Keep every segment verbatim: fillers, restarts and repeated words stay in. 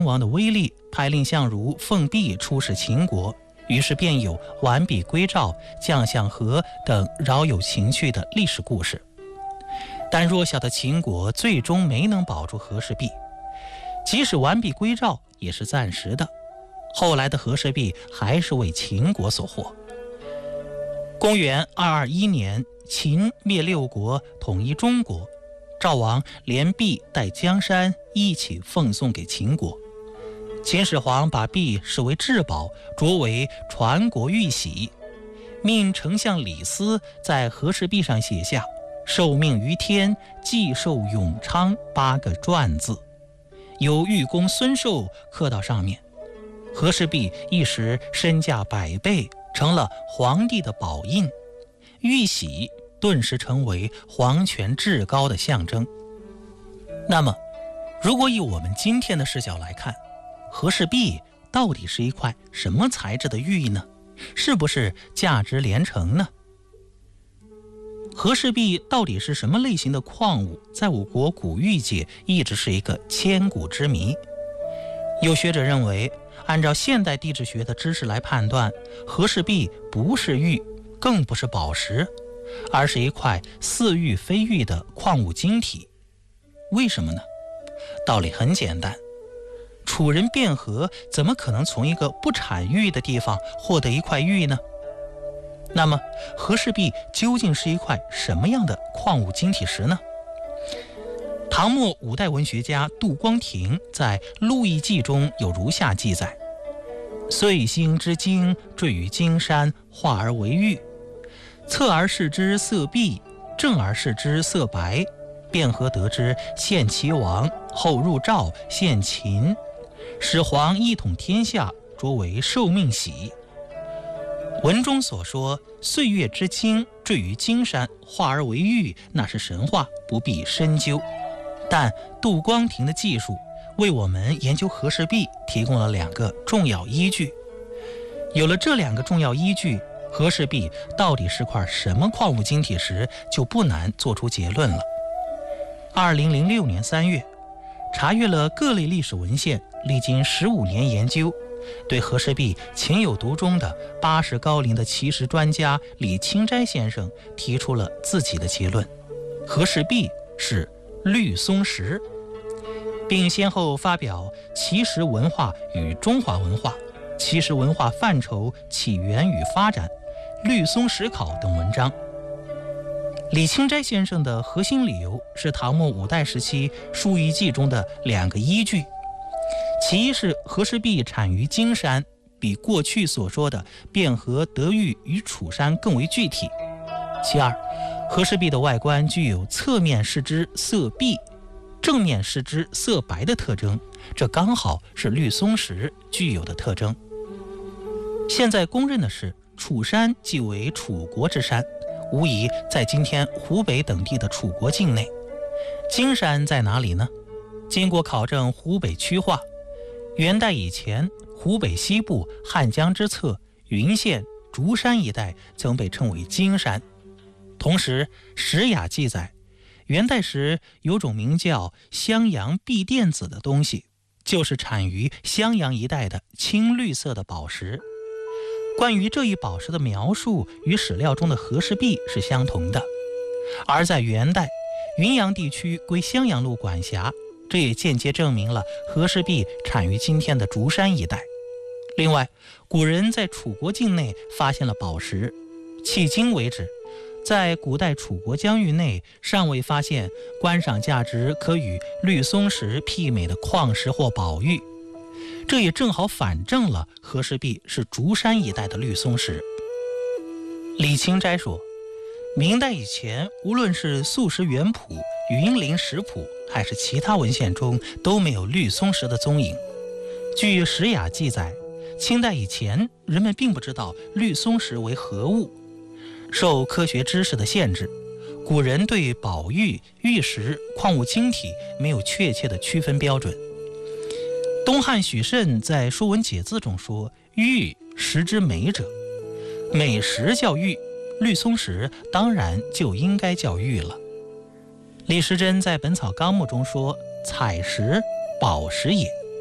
王的威力，派蔺相如、奉弼出使秦国，于是便有完璧归赵、将相和等饶有情趣的历史故事。但弱小的秦国最终没能保住和氏璧，即使完璧归赵也是暂时的，后来的和氏璧还是为秦国所获。公元二二一年，秦灭六国，统一中国，赵王连璧带江山一起奉送给秦国。秦始皇把璧视为至宝，擢为传国玉玺，命丞相李斯在和氏璧上写下受命于天，既寿永昌八个篆字，由玉工孙寿刻到上面。和氏璧一时身价百倍，成了皇帝的宝印，玉玺顿时成为皇权至高的象征。那么，如果以我们今天的视角来看，和氏璧到底是一块什么材质的玉呢？是不是价值连城呢？和氏璧到底是什么类型的矿物，在我国古玉界一直是一个千古之谜。有学者认为，按照现代地质学的知识来判断，和氏璧不是玉，更不是宝石，而是一块似玉非玉的矿物晶体。为什么呢？道理很简单，楚人卞和怎么可能从一个不产玉的地方获得一块玉呢？那么和氏璧究竟是一块什么样的矿物晶体石呢？唐末五代文学家杜光庭在《陆毅记》中有如下记载：岁星之精坠于金山，化而为玉，侧而视之色碧，正而视之色白。卞和得知，献齐王，后入赵，献秦，始皇一统天下，擢为受命玺。文中所说岁月之精坠于金山，化而为玉，那是神话，不必深究。但杜光庭的技术为我们研究和氏璧提供了两个重要依据。有了这两个重要依据，和氏璧到底是块什么矿物晶体石，就不难做出结论了。二零零六年三月，查阅了各类历史文献，历经十五年研究，对和氏璧情有独钟的八十高龄的奇石专家李清斋先生提出了自己的结论：和氏璧是绿松石，并先后发表《奇石文化与中华文化》《奇石文化范畴起源与发展》《绿松石考》等文章。李清斋先生的核心理由是唐末五代时期《书遗记》中的两个依据，其一是和氏璧产于金山，比过去所说的卞和得玉与楚山更为具体；其二，和氏璧的外观具有侧面视之色碧，正面视之色白的特征，这刚好是绿松石具有的特征。现在公认的是，楚山即为楚国之山，无疑在今天湖北等地的楚国境内。金山在哪里呢？经过考证湖北区划，元代以前，湖北西部汉江之侧云县、竹山一带曾被称为金山。同时，史雅记载，元代时有种名叫襄阳碧垫子的东西，就是产于襄阳一带的青绿色的宝石。关于这一宝石的描述与史料中的和氏璧是相同的，而在元代，云阳地区归襄阳路管辖，这也间接证明了和氏璧产于今天的竹山一带。另外，古人在楚国境内发现了宝石，迄今为止，在古代楚国疆域内尚未发现观赏价值可与绿松石媲美的矿石或宝玉，这也正好反证了和氏璧是竹山一带的绿松石。李清斋说，明代以前，无论是素食园谱、云林食谱还是其他文献中，都没有绿松石的踪影。据史雅记载，清代以前人们并不知道绿松石为何物，受科学知识的限制，古人对宝玉、玉石、矿物晶体没有确切的区分标准。东汉许慎在《说文解字》中说，玉石之美者，美石叫玉，绿松石当然就应该叫玉了。李时珍在《本草纲目》中说，彩石宝石也，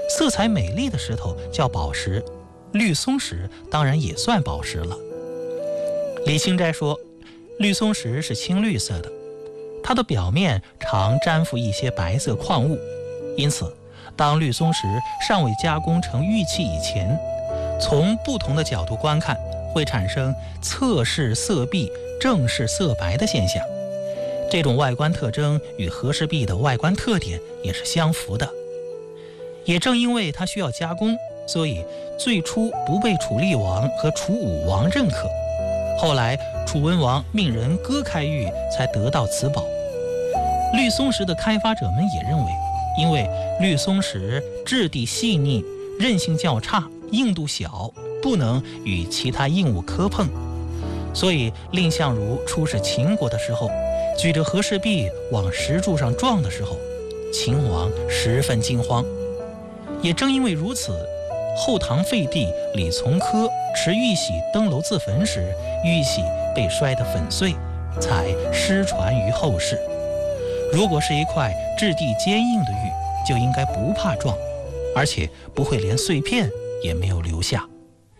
色彩美丽的石头叫宝石，绿松石当然也算宝石了。李清斋说，绿松石是青绿色的，它的表面常沾附一些白色矿物，因此当绿松石尚未加工成玉器以前，从不同的角度观看，会产生侧视色碧、正视色白的现象。这种外观特征与和氏璧的外观特点也是相符的。也正因为它需要加工，所以最初不被楚厉王和楚武王认可，后来楚文王命人割开玉，才得到此宝。绿松石的开发者们也认为，因为绿松石质地细腻，韧性较差，硬度小，不能与其他硬物磕碰，所以蔺相如出使秦国的时候，举着和氏璧往石柱上撞的时候，秦王十分惊慌。也正因为如此，后唐废帝李从珂持玉玺登楼自焚时，玉玺被摔得粉碎，才失传于后世。如果是一块质地坚硬的玉，就应该不怕撞，而且不会连碎片也没有留下。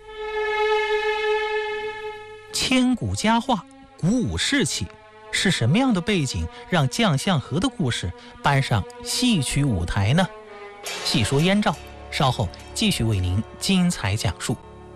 千古佳话，鼓舞士气，是什么样的背景让将相和的故事搬上戏曲舞台呢？细说燕赵，稍后继续为您精彩讲述。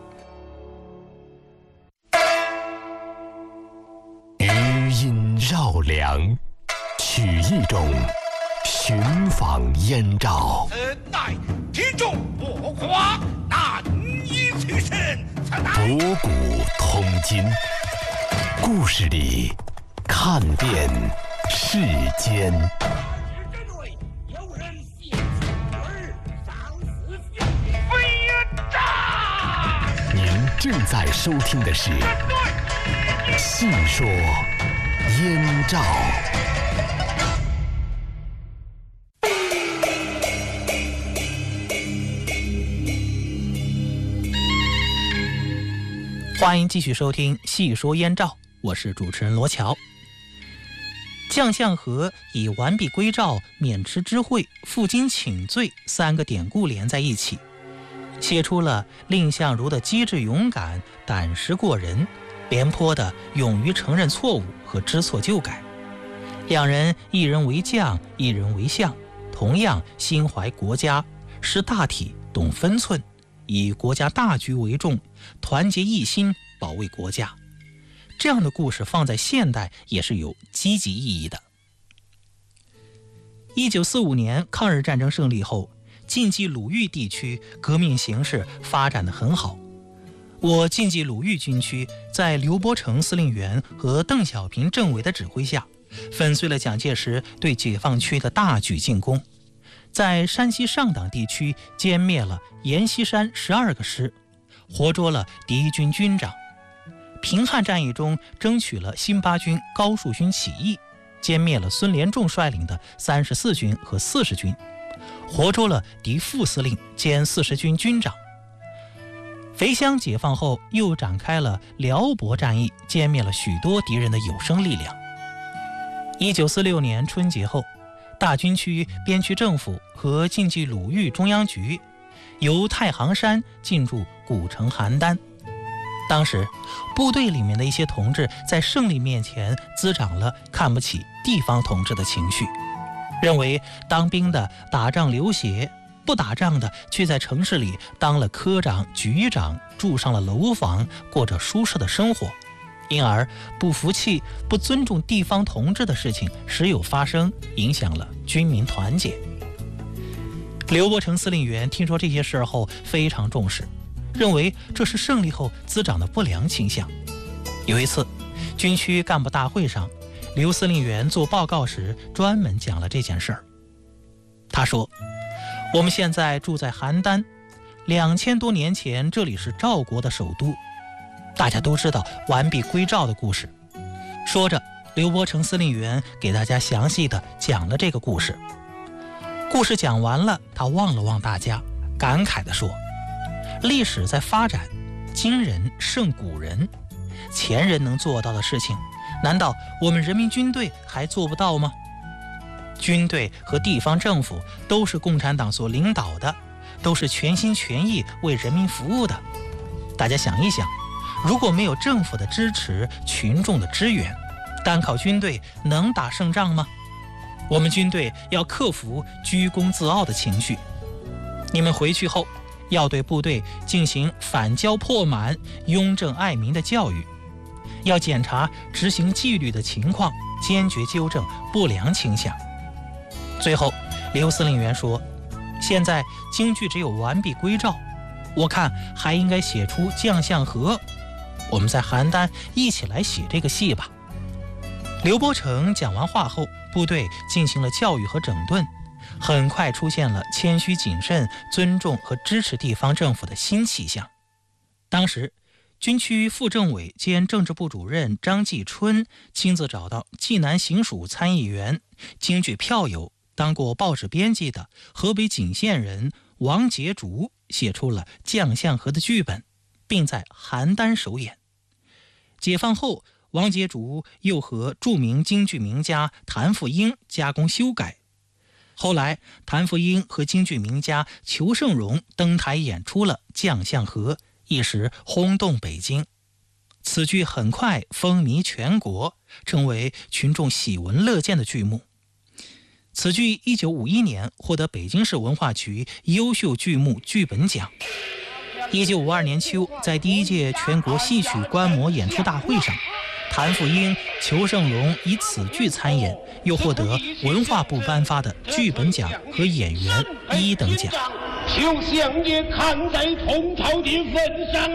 余音绕梁，取一种寻访燕赵。 此乃体重不夸，难以取胜。 博古通今，故事里看遍世间。您正在收听的是《细说燕赵》。 欢迎继续收听《细说燕赵》，我是主持人罗乔。将相和以完璧归赵、免职知会、负荆请罪三个典故连在一起，写出了蔺相如的机智勇敢、胆识过人，廉颇的勇于承认错误和知错就改。两人一人为将，一人为相，同样心怀国家，识大体，懂分寸，以国家大局为重，团结一心，保卫国家。这样的故事放在现代也是有积极意义的。一九四五年抗日战争胜利后，晋冀鲁豫地区革命形势发展得很好。我晋冀鲁豫军区在刘伯承司令员和邓小平政委的指挥下，粉碎了蒋介石对解放区的大举进攻，在山西上党地区歼灭了阎锡山十二个师，活捉了敌军军长。平汉战役中争取了新八军高树勋起义，歼灭了孙连仲率领的三十四军和四十军，活捉了敌副司令兼四十军军长。肥乡解放后，又展开了辽博战役，歼灭了许多敌人的有生力量。一九四六年春节后，大军区边区政府和晋冀鲁豫中央局由太行山进驻古城邯郸。当时部队里面的一些同志在胜利面前滋长了看不起地方同志的情绪，认为当兵的打仗流血，不打仗的却在城市里当了科长、局长，住上了楼房，过着舒适的生活，因而不服气、不尊重地方同志的事情时有发生，影响了军民团结。刘伯承司令员听说这些事后非常重视，认为这是胜利后滋长的不良倾向。有一次军区干部大会上，刘司令员做报告时专门讲了这件事儿。他说，我们现在住在邯郸，两千多年前这里是赵国的首都，大家都知道完璧归赵的故事。说着，刘伯承司令员给大家详细的讲了这个故事。故事讲完了，他望了望大家，感慨地说，历史在发展，今人胜古人，前人能做到的事情，难道我们人民军队还做不到吗？军队和地方政府都是共产党所领导的， 都是全心全意为人民服务的。大家想一想，如果没有政府的支持、群众的支援，单靠军队能打胜仗吗？我们军队要克服居功自傲的情绪。你们回去后，要对部队进行反骄破满、雍正爱民的教育，要检查执行纪律的情况，坚决纠正不良倾向。最后，刘司令员说，现在京剧只有完璧归赵，我看还应该写出将相和。我们在邯郸一起来写这个戏吧。刘伯承讲完话后，部队进行了教育和整顿，很快出现了谦虚谨慎、尊重和支持地方政府的新气象。当时军区副政委兼政治部主任张继春亲自找到济南行署参议员、京剧票友、当过报纸编辑的河北景县人王杰竹，写出了《将相和》的剧本，并在邯郸首演。解放后，王杰竹又和著名京剧名家谭富英加工修改。后来，谭富英和京剧名家裘盛戎登台演出了《将相和》，一时轰动北京。此剧很快风靡全国，成为群众喜闻乐见的剧目。此剧一九五一年获得北京市文化局优秀剧目剧本奖。一九五二年秋，在第一届全国戏曲观摩演出大会上，谭富英、裘盛戎以此剧参演，又获得文化部颁发的剧本奖和演员一等奖。 求相爷看在同朝的份上。